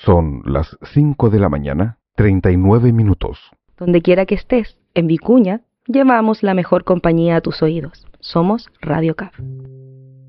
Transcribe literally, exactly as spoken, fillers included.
Son las cinco de la mañana, treinta y nueve minutos. Donde quiera que estés, en Vicuña, llevamos la mejor compañía a tus oídos. Somos Radio C A F.